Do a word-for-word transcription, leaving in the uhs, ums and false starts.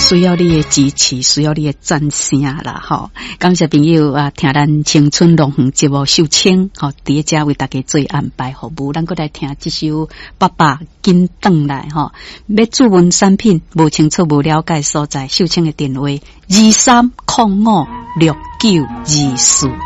需要你的支持，需要你的赞声啦，吼！感谢朋友啊，听咱青春龙凤节目秀清，吼，伫一家为大家做安排服务，咱过来听这首《爸爸紧转来》吼。要注文产品无清楚无了解所在，秀清的电话二三零五六九二四。